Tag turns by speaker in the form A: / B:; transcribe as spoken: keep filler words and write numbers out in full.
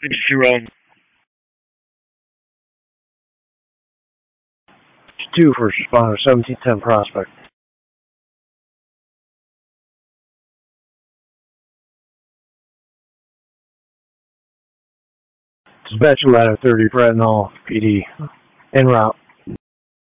A: Zero.
B: Two first responder, seventeen ten Prospect. Dispatch ladder thirty, Brattonall P D. En route.